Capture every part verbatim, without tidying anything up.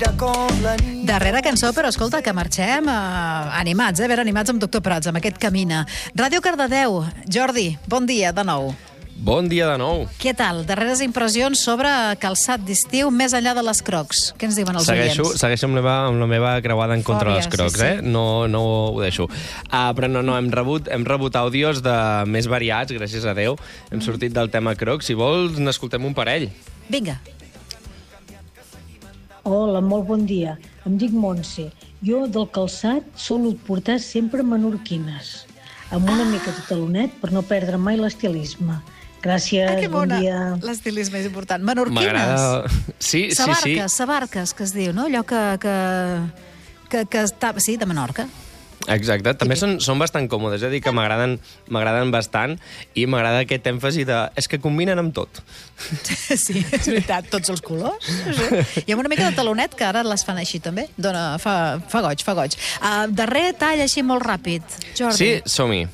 Darrera cançó, però escolta, que marxem eh, animats, eh? Ben animats amb Doctor Prats, amb aquest Camina. Ràdio Cardedeu, Jordi, bon dia de nou. Bon dia de nou. Què tal? Darreres impressions sobre calçat d'estiu més enllà de les crocs. Què ens diuen els Segueixo, oients? segueixo amb la, meva, amb la meva creuada en contra de les Fòbia, crocs, sí, sí. eh? No, no ho deixo. Uh, però no, no, hem rebut, hem rebut àudios de més variats, gràcies a Déu. Hem Mm. sortit del tema crocs. Si vols, n'escoltem un parell. Vinga. Hola, molt bon dia. Em dic Montse. Jo del calçat solo portar sempre menorquines, amb una mica de talonet per no perdre mai l'estilisme. Gràcies, Ah, que bon bona. dia. L'estilisme és important. Menorquines. M'agrada... Sí, sí, Sabarques, sí. sabarques, que es diu, no? Allò que... que, que, que està... Sí, de Menorca. Exacte. També són, són bastant còmodes. És a dir, que m'agraden m'agraden bastant i m'agrada aquest èmfasi de... És que combinen amb tot. Sí, és veritat, tots els colors. Sí. I amb una mica de talonet, que ara les fan així també. Dona, fa, fa goig, fa goig. Uh, darrer tall així molt ràpid. Jordi. Sí, som-hi.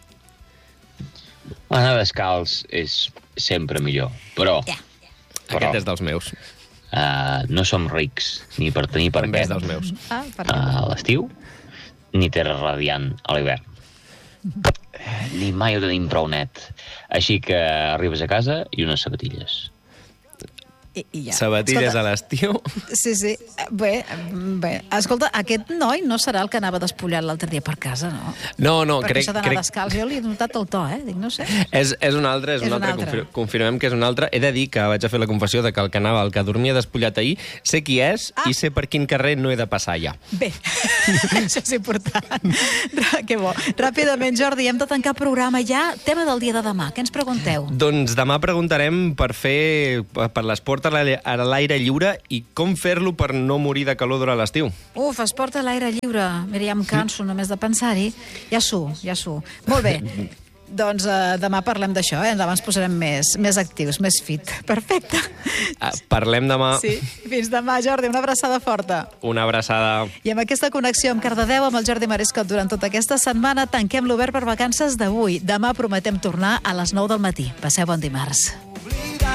Anar descalç és sempre millor, però, Ja. però Aquest és dels meus. uh, no som rics ni per tenir per També què és dels meus. Ah, perfecte. a l'estiu, ni terra radiant a l'hivern. Ni mai ho tenim prou net. Així que arribes a casa i unes sabatilles. I, i ja. Sabatilles Escolta, a l'estiu. Sí, sí. Bé, bé. Escolta, aquest noi no serà el que anava despullat l'altre dia per casa, no? No, no, Perquè crec... això d'anar crec... descalç, jo li he notat el to, eh? Dic, no sé. És, és un altre, és, És un un altre. altre. Confir confirmem que és un altre. He de dir que vaig a fer la confessió de que el que anava, el que dormia despullat ahir, sé qui és Ah. i sé per quin carrer no he de passar ja. Bé, això és important. Que bo. Ràpidament, Jordi, hem de tancar programa ja. Tema del dia de demà. Què ens pregunteu? Doncs demà preguntarem per fer per l'esport a l'aire a l'aire lliure i com fer-lo per no morir de calor durant l'estiu. Uf, esport a l'aire lliure. Mira, ja em canso només de pensar-hi. Ja su, ja su. Molt bé. Doncs uh, demà parlem d'això, eh? Demà ens posarem més, més actius, més fit. Perfecte. Ah, parlem demà. Sí, fins demà, Jordi. Una abraçada forta. Una abraçada. I amb aquesta connexió amb Cardedeu, amb el Jordi Marescot durant tota aquesta setmana, tanquem l'Obert per vacances d'avui. Demà prometem tornar a les nou del matí. Passeu bon dimarts.